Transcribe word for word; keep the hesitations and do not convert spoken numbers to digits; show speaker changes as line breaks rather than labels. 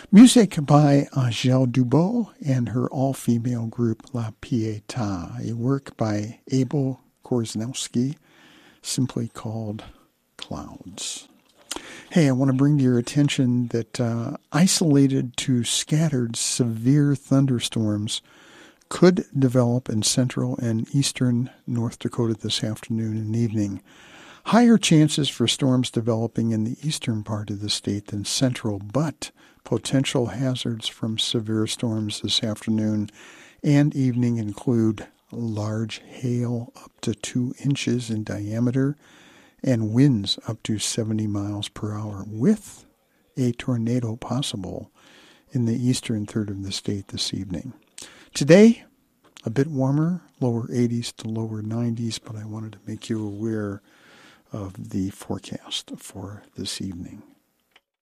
Music by Angèle Dubot and her all-female group La Pietà, a work by Abel Korzeniowski, simply called Clouds. Hey, I want to bring to your attention that uh, isolated to scattered severe thunderstorms could develop in central and eastern North Dakota this afternoon and evening. Higher chances for storms developing in the eastern part of the state than central, but potential hazards from severe storms this afternoon and evening include large hail up to two inches in diameter and winds up to seventy miles per hour, with a tornado possible in the eastern third of the state this evening. Today, a bit warmer, lower eighties to lower nineties, but I wanted to make you aware of the forecast for this evening.